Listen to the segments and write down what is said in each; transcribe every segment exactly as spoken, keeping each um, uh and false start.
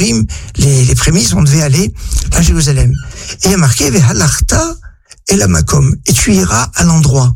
Bikurim, les, les prémices, on devait aller à Jérusalem. Et il y a marqué Vehalarta el hamakom, et tu iras à l'endroit.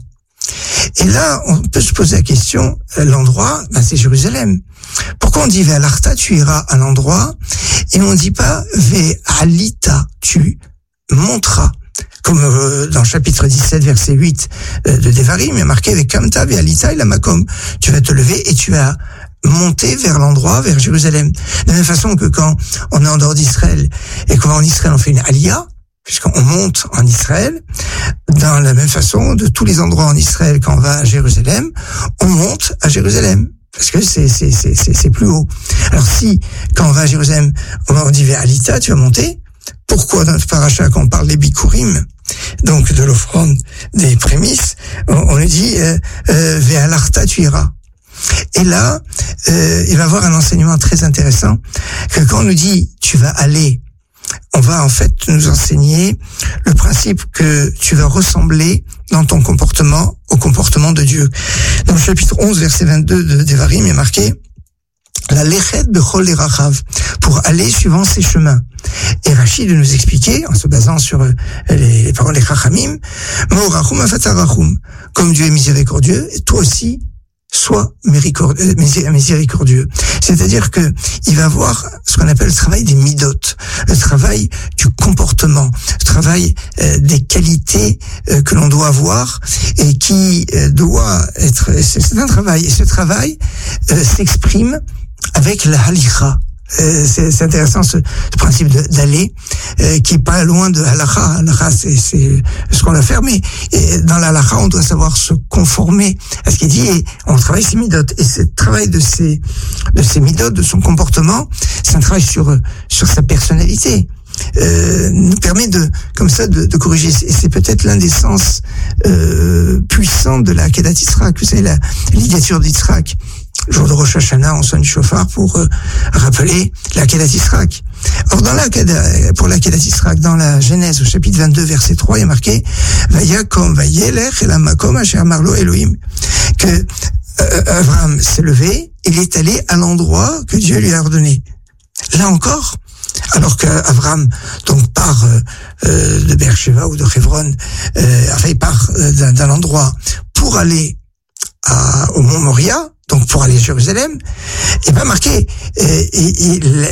Et là, on peut se poser la question, l'endroit, ben c'est Jérusalem. Pourquoi on dit Vehalarta, tu iras à l'endroit, et on ne dit pas Vehalita, tu monteras. Comme euh, dans le chapitre dix-sept, verset huit euh, de Devarim, il y a marqué avec Kamta, Vehalita el hamakom. Tu vas te lever et tu vas monter vers l'endroit, vers Jérusalem. De la même façon que quand on est en dehors d'Israël et qu'on va en Israël, on fait une aliyah, puisqu'on monte en Israël. Dans la même façon, de tous les endroits en Israël, quand on va à Jérusalem, on monte à Jérusalem. Parce que c'est, c'est, c'est, c'est, c'est plus haut. Alors si, quand on va à Jérusalem, on dit Vehalita, tu vas monter. Pourquoi dans notre paracha, quand on parle des Bikurim, donc de l'offrande des prémices, on, on lui dit euh, euh, Vehalarta, tu iras. Et là, euh, il va y avoir un enseignement très intéressant, que quand on nous dit tu vas aller, on va en fait nous enseigner le principe que tu vas ressembler dans ton comportement au comportement de Dieu. Dans le chapitre onze, verset vingt-deux de Devarim, il est marqué la lechet bechol derachav, pour aller suivant ses chemins. Et Rachid de nous expliquer, en se basant sur les, les paroles des Chachamim, Ma'orachum afatarachum, comme Dieu est miséricordieux, et toi aussi, sois miséricordieux. C'est-à-dire que il va avoir ce qu'on appelle le travail des midot, le travail du comportement, le travail euh, des qualités euh, que l'on doit avoir et qui euh, doit être. C'est un travail, et ce travail euh, s'exprime avec la halicha. Euh, c'est, c'est intéressant ce, ce principe de, d'aller euh, qui est pas loin de halacha. Halacha, c'est, c'est ce qu'on doit faire, mais et dans la halacha, on doit savoir se conformer à ce qu'il dit et on travaille ses midot. Et ce travail de ces de ces midot, de son comportement, c'est un travail sur sur sa personnalité. Euh, nous permet de comme ça de, de corriger. Et c'est peut-être l'un des sens euh, puissants de la Kedat Yitzhak. Vous savez, la ligature d'Yitzhak. Jour de Rosh Hashanah, on sonne du chauffard pour euh, rappeler la Kedat Yitzhak. Or, dans la pour la Kedat Yitzhak, dans la Genèse, au chapitre vingt-deux, verset trois, il y a marqué Vayakom vayelech el hamakom asher amar lo Elohim, que euh, Abraham s'est levé, il est allé à l'endroit que Dieu lui a ordonné. Là encore, alors qu'Abraham donc part euh, de Beersheba ou de Hebron, euh, enfin il part euh, d'un, d'un endroit pour aller à, au Mont Moria, donc pour aller à Jérusalem, il n'est pas marqué, il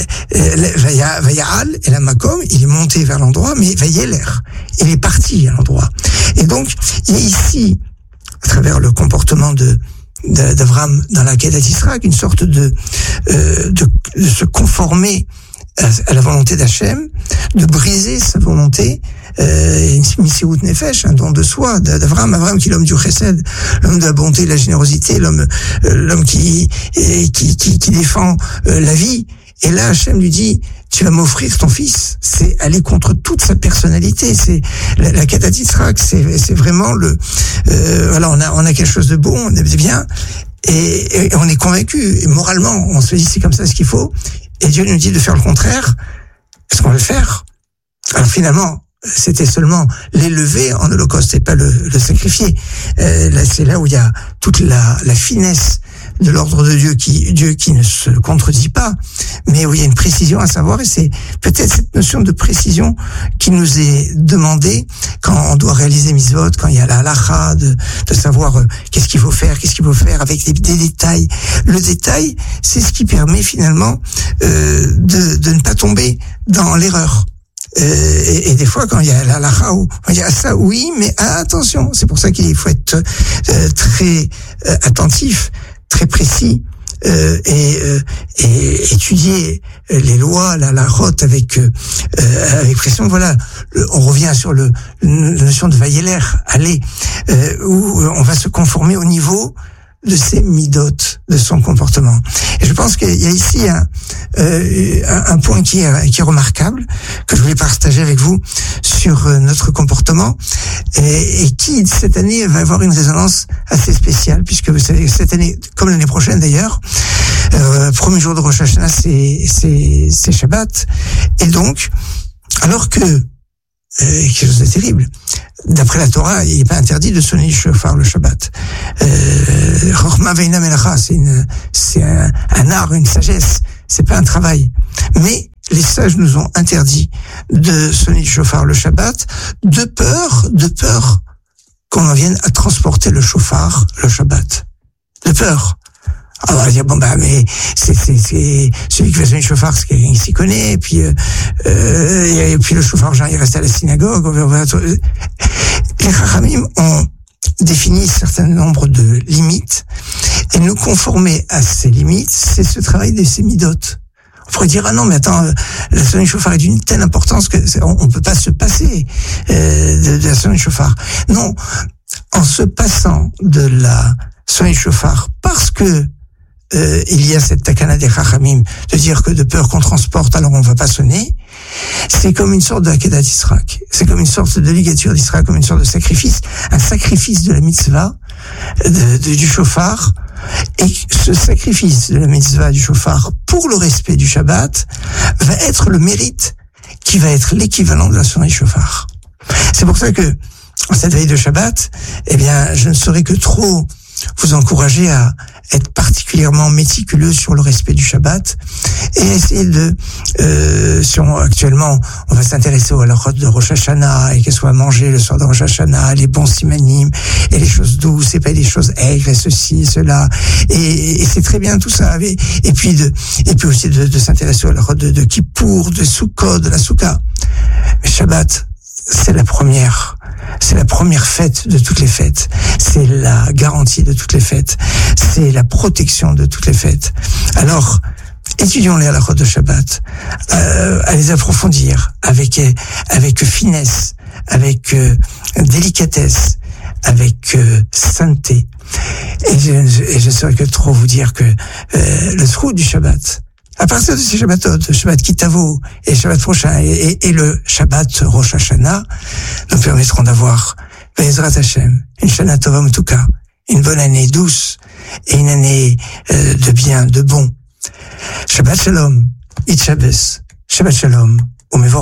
Vayal et la Makom, il est monté vers l'endroit, mais Vayeler, il est parti à l'endroit. Et donc, il y a ici, à travers le comportement de d'Abraham dans la Kedat Yitzhak, une sorte de, euh, de, de se conformer à, à la volonté d'Hachem, de briser sa volonté, euh, une Misirout Nefesh, un don de soi d'Abraham, Abraham qui est l'homme du Chesed, l'homme de la bonté, de la générosité, l'homme, euh, l'homme qui, qui, qui, qui défend euh, la vie. Et là, Hachem lui dit, tu vas m'offrir ton fils. C'est aller contre toute sa personnalité. C'est la, la Kedat Yitzhak, c'est, c'est vraiment le. Euh, voilà, on a, on a quelque chose de bon, on est bien, et, et on est convaincu. Et moralement, on se dit c'est comme ça ce qu'il faut. Et Dieu nous dit de faire le contraire. Est-ce qu'on va le faire? Alors finalement, c'était seulement l'élever en holocauste et pas le, le sacrifier. Euh, là, c'est là où il y a toute la, la finesse de l'ordre de Dieu qui, Dieu qui ne se contredit pas, mais où il y a une précision à savoir, et c'est peut-être cette notion de précision qui nous est demandée quand on doit réaliser mitzvot, quand il y a la halacha, de, de savoir euh, qu'est-ce qu'il faut faire, qu'est-ce qu'il faut faire avec des, des détails. Le détail, c'est ce qui permet finalement euh, de, de ne pas tomber dans l'erreur. Euh, et, et des fois, quand il y a la halacha, on dit ah, ça, oui, mais ah, attention. C'est pour ça qu'il faut être euh, très euh, attentif, très précis, euh, et, euh, et étudier les lois, la, la rote avec euh, avec pression. Voilà, le, on revient sur le, la notion de vayeler, aller, euh, où on va se conformer au niveau de ses midot, de son comportement. Et je pense qu'il y a ici un, euh, un, un point qui est, qui est remarquable, que je voulais partager avec vous sur euh, notre comportement, et, et qui, cette année, va avoir une résonance assez spéciale, puisque vous savez, cette année, comme l'année prochaine d'ailleurs, euh, premier jour de Rosh Hashanah, c'est, c'est, c'est Shabbat. Et donc, alors que Euh, quelque chose de terrible. D'après la Torah, il n'est pas interdit de sonner le shofar le Shabbat. Chorma veina melacha, c'est une, c'est un, un art, une sagesse. C'est pas un travail. Mais sages nous ont interdit de sonner du chauffard le Shabbat, de peur, de peur qu'on en vienne à transporter le chauffard le Shabbat. De peur. Alors, on va dire, bon, bah, mais c'est, c'est, c'est celui qui va sonner le chauffard, c'est quelqu'un qui s'y connaît, et puis, euh, euh, et puis le chauffard, genre, il reste à la synagogue, on va, on va, les Chachamim ont défini un certain nombre de limites, et nous conformer à ces limites, c'est ce travail des sémidotes. On pourrait dire, ah non, mais attends, la sonnerie chauffard est d'une telle importance que on, on peut pas se passer euh, de, de la sonnerie chauffard. Non, en se passant de la sonnerie chauffard, parce que euh, il y a cette takana des Chachamim de dire que de peur qu'on transporte, alors on va pas sonner, c'est comme une sorte de Akedat Yisrak. C'est comme une sorte de ligature d'Israël, comme une sorte de sacrifice, un sacrifice de la mitzvah, de, de, du chauffard. Et ce sacrifice de la mitzvah du chauffard pour le respect du Shabbat va être le mérite qui va être l'équivalent de la sonnerie chauffard. C'est pour ça que, en cette veille de Shabbat, eh bien, je ne saurais que trop vous encourager à être particulièrement méticuleux sur le respect du Shabbat et essayer de, euh, si on, actuellement, on va s'intéresser à la rote de Rosh Hashanah et qu'elle soit mangée le soir de Rosh Hashanah, les bons simanim et les choses douces et pas des choses aigres et ceci et cela. Et, et c'est très bien tout ça. Et, et puis de, et puis aussi de, de s'intéresser à la rote de, de Kippour, de Sukkot, de la Souka. Mais Shabbat, c'est la première. C'est la première fête de toutes les fêtes. C'est la garantie de toutes les fêtes. C'est la protection de toutes les fêtes. Alors, étudions les halachot de Shabbat, euh, à les approfondir avec avec finesse, avec euh, délicatesse, avec euh, sainteté. Et je, et je ne saurais que trop vous dire que euh, le trou du Shabbat, à partir de ces Shabbatot, le Shabbat Kitavo et le Shabbat prochain et, et, et le Shabbat Rosh Hashanah, nous permettront d'avoir, Be'ezrat Hashem, une Shana Tova M'tuka, une bonne année douce et une année euh, de bien, de bon. Shabbat Shalom, It Shabbos, Shabbat Shalom, Umevorach.